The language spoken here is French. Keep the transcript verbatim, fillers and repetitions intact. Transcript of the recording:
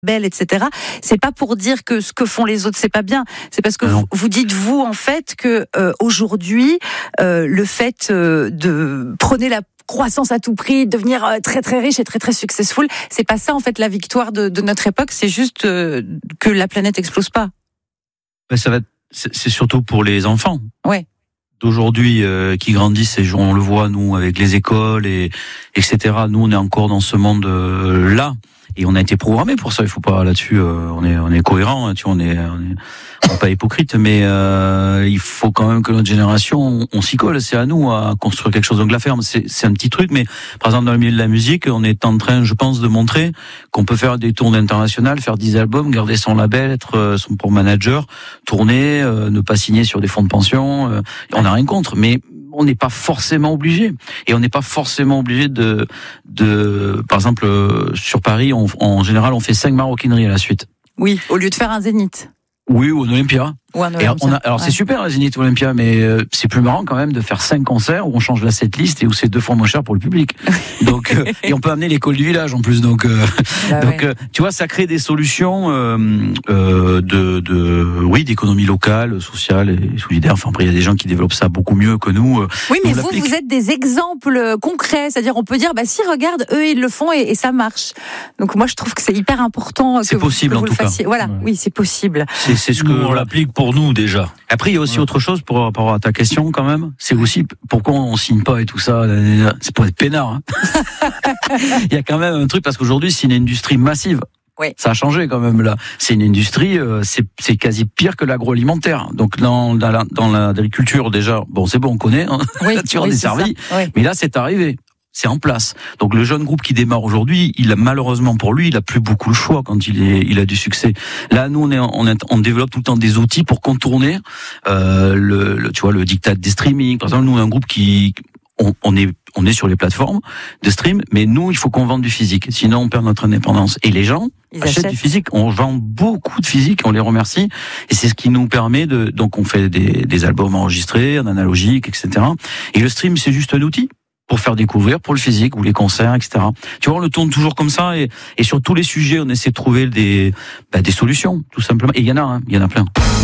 belle, et cetera. C'est pas pour dire que ce que font les autres c'est pas bien. C'est parce que vous, vous dites vous en fait que euh, aujourd'hui euh, le fait euh, de prenez la croissance à tout prix, devenir très très riche et très très successful, c'est pas ça en fait la victoire de, de notre époque. C'est juste euh, que la planète explose pas. Ben, ça va. Être, c'est, c'est surtout pour les enfants. Ouais. D'aujourd'hui euh, qui grandissent et on le voit nous avec les écoles et etc. Nous on est encore dans ce monde euh, là. Et on a été programmé pour ça. Il faut pas là-dessus. Euh, on est on est cohérent. Hein, tu vois, on est on est, on est pas hypocrite, mais euh, il faut quand même que notre génération on, on s'y colle. C'est à nous à construire quelque chose. Donc la ferme, c'est c'est un petit truc, mais par exemple dans le milieu de la musique, on est en train, je pense, de montrer qu'on peut faire des tournées internationales, faire dix albums, garder son label, être euh, son propre manager, tourner, euh, ne pas signer sur des fonds de pension. Euh, on n'a rien contre, mais on n'est pas forcément obligé, et on n'est pas forcément obligé de, de, par exemple, euh, sur Paris, on, en général, on fait cinq maroquineries à la suite. Oui, au lieu de faire un Zénith. Oui, ou un Olympia. Ou un Et on a, alors ouais. C'est super, la Zénith ou Olympia, mais euh, c'est plus marrant quand même de faire cinq concerts où on change la setlist et où c'est deux fois moins cher pour le public. Donc, euh, et on peut amener l'école du village en plus. Donc, euh, bah donc, ouais. euh, tu vois, ça crée des solutions euh, euh, de, de, oui, d'économie locale, sociale et solidaire. Enfin, après, il y a des gens qui développent ça beaucoup mieux que nous. Euh, oui, mais vous, vous êtes des exemples concrets. C'est-à-dire, on peut dire, bah si, regarde, eux, ils le font et, et ça marche. Donc, moi, je trouve que c'est hyper important. C'est que possible vous, que en vous tout le fassiez. cas. Voilà, ouais. Oui, c'est possible. C'est, c'est ce que nous, on l'applique pour nous déjà. Après, il y a aussi ouais. autre chose pour rapport à ta question quand même. C'est aussi pourquoi on signe pas et tout ça. C'est pour être peinard. Hein. Il y a quand même un truc parce qu'aujourd'hui, c'est une industrie massive. Oui. Ça a changé quand même là. C'est une industrie, euh, c'est, c'est quasi pire que l'agroalimentaire. Donc dans, dans, la, dans l'agriculture déjà, bon c'est bon, on connaît. Hein. Oui, tu en oui, es servi. Oui. Mais là, c'est arrivé. C'est en place. Donc le jeune groupe qui démarre aujourd'hui, il a malheureusement pour lui, il a plus beaucoup le choix quand il est, il a du succès. Là, nous, on est, on, est, on développe tout le temps des outils pour contourner euh, le, le, tu vois, le diktat des streaming. Par exemple, nous, on est un groupe qui, on, on est, on est sur les plateformes de stream, mais nous, il faut qu'on vende du physique. Sinon, on perd notre indépendance. Et les gens Ils achètent, achètent du physique. On vend beaucoup de physique. On les remercie. Et c'est ce qui nous permet de, donc, on fait des, des albums enregistrés, en analogique, et cetera. Et le stream, c'est juste un outil pour faire découvrir, pour le physique ou les concerts, et cetera. Tu vois, on le tourne toujours comme ça et, et sur tous les sujets, on essaie de trouver des, bah, des solutions, tout simplement. Et il y en a, hein, il y en a plein.